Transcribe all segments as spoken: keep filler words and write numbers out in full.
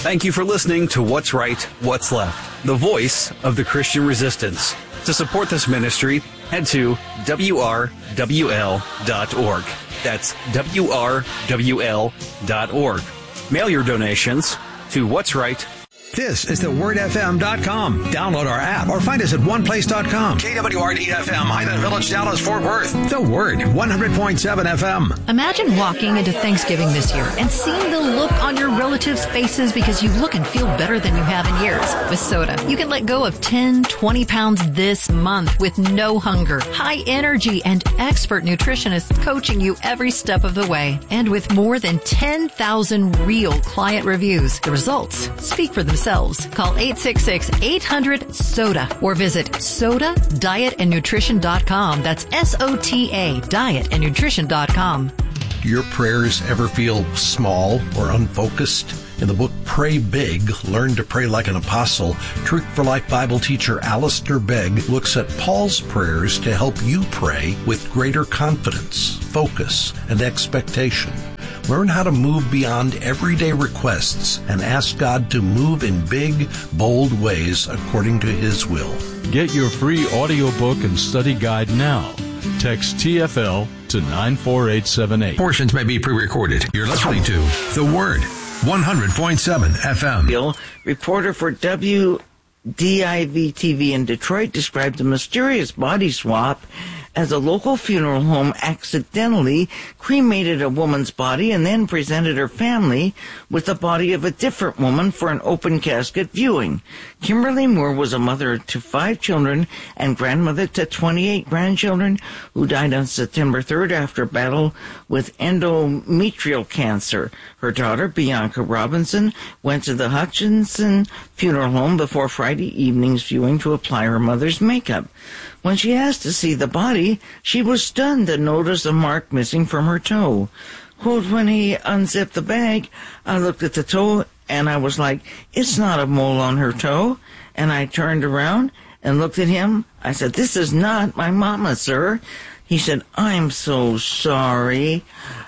Thank you for listening to What's Right, What's Left, the voice of the Christian resistance. To support this ministry, head to W R W L dot org. That's W R W L dot org. Mail your donations to What's Right. This is the word f m dot com. Download our app or find us at one place dot com. K W R D F M, Highland Village, Dallas, Fort Worth. The Word, one hundred point seven F M. Imagine walking into Thanksgiving this year and seeing the look on your relatives' faces because you look and feel better than you have in years. With Soda, you can let go of ten, twenty pounds this month with no hunger, high energy, and expert nutritionists coaching you every step of the way. And with more than ten thousand real client reviews, the results speak for themselves. Call eight six six, eight hundred, SODA or visit soda diet and nutrition dot com. That's S O T A, diet and nutrition dot com. Your prayers ever feel small or unfocused? In the book Pray Big, Learn to Pray Like an Apostle, Truth for Life Bible teacher Alistair Begg looks at Paul's prayers to help you pray with greater confidence, focus, and expectation. Learn how to move beyond everyday requests and ask God to move in big, bold ways according to His will. Get your free audiobook and study guide now. Text T F L to nine four eight seven eight. Portions may be pre-recorded. You're listening to The Word, one hundred point seven F M. Reporter for W D I V T V in Detroit described a mysterious body swap as a local funeral home accidentally cremated a woman's body and then presented her family with the body of a different woman for an open casket viewing. Kimberly Moore was a mother to five children and grandmother to twenty-eight grandchildren who died on September third after a battle with endometrial cancer. Her daughter, Bianca Robinson, went to the Hutchinson Funeral Home before Friday evening's viewing to apply her mother's makeup. When she asked to see the body, she was stunned to notice a mark missing from her toe. Quote, when he unzipped the bag, I looked at the toe and I was like, it's not a mole on her toe. And I turned around and looked at him. I said, this is not my mama, sir. He said, I'm so sorry.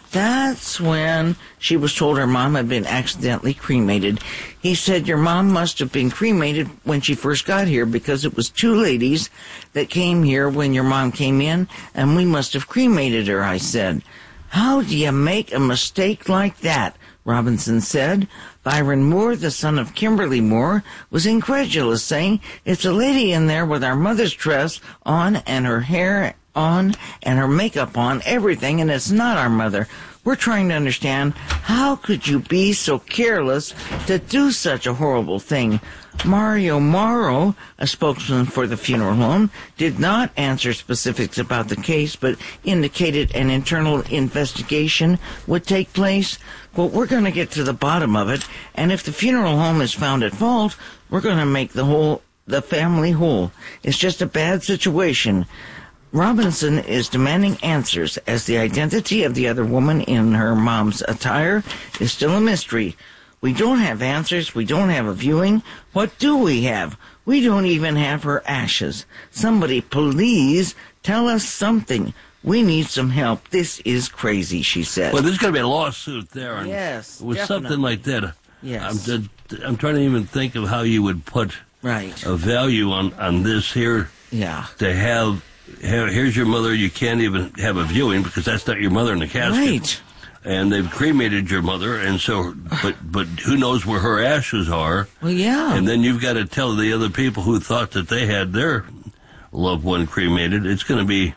That's when she was told her mom had been accidentally cremated. He said, your mom must have been cremated when she first got here because it was two ladies that came here when your mom came in, and we must have cremated her, I said. How do you make a mistake like that? Robinson said. Byron Moore, the son of Kimberly Moore, was incredulous, saying, it's a lady in there with our mother's dress on and her hair on and her makeup on, everything, and it's not our mother. We're trying to understand, how could you be so careless to do such a horrible thing? Mario Morrow, a spokesman for the funeral home, did not answer specifics about the case, but indicated an internal investigation would take place. Well, we're going to get to the bottom of it, and if the funeral home is found at fault, we're going to make the whole, the family whole. It's just a bad situation. Robinson is demanding answers as the identity of the other woman in her mom's attire is still a mystery. We don't have answers. We don't have a viewing. What do we have? We don't even have her ashes. Somebody please tell us something. We need some help. This is crazy, she said. Well, there's going to be a lawsuit there. And yes, with definitely. something like that. Yes. I'm, I'm trying to even think of how you would put right. a value on, on this here. Yeah. To have, have, here's your mother, you can't even have a viewing because that's not your mother in the casket. Right. And they've cremated your mother, and so, but but who knows where her ashes are? Well, yeah. And then you've got to tell the other people who thought that they had their loved one cremated, it's going to be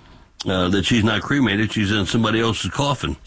uh, that she's not cremated, she's in somebody else's coffin.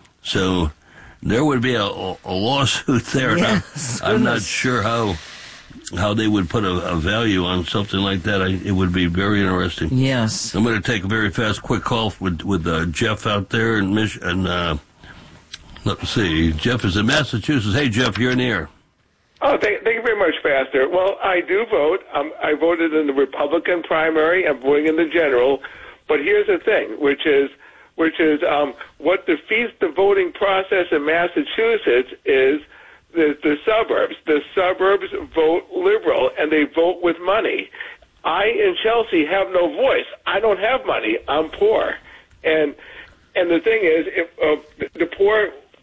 So there would be a, a lawsuit there. Yes, I'm, I'm not sure how how they would put a, a value on something like that. I, it would be very interesting. Yes. I'm going to take a very fast, quick call with with uh, Jeff out there in Mich- and uh, let's see. Jeff is in Massachusetts. Hey, Jeff, you're in the air. Oh, thank, thank you very much, Pastor. Well, I do vote. Um, I voted in the Republican primary. I'm voting in the general. But here's the thing, which is which is um, what defeats the voting process in Massachusetts is the, the suburbs. The suburbs vote liberal, and they vote with money. I in Chelsea have no voice. I don't have money. I'm poor. And and the thing is, if uh, the poor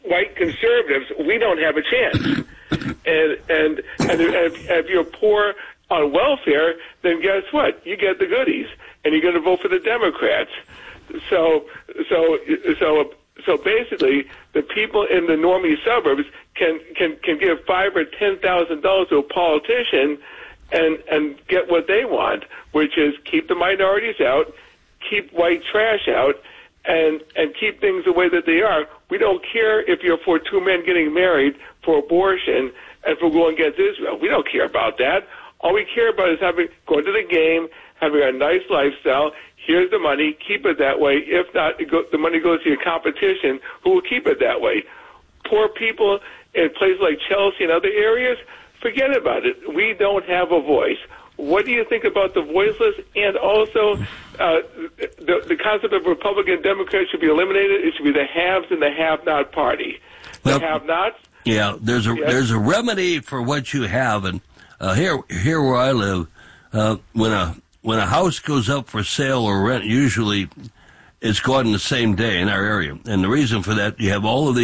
white conservatives, we don't have a chance. and and and if, if you're poor on welfare, then guess what? You get the goodies, and you're going to vote for the Democrats. So so so so basically, the people in the normie suburbs can can can give five or ten thousand dollars to a politician and and get what they want, which is keep the minorities out, keep white trash out, and and keep things the way that they are. We don't care if you're for two men getting married, for abortion, and for going against Israel. We don't care about that. All we care about is having going to the game, having a nice lifestyle. Here's the money. Keep it that way. If not, it go, the money goes to your competition, who will keep it that way. Poor people in places like Chelsea and other areas, forget about it. We don't have a voice. What do you think about the voiceless? And also, uh, the, the concept of Republican Democrats should be eliminated. It should be the haves and the have-not party. The Well, have-nots. Yeah, there's a Yes. there's a remedy for what you have, and uh, here here where I live, uh, when a when a house goes up for sale or rent, usually it's gone the same day in our area, and the reason for that, you have all of the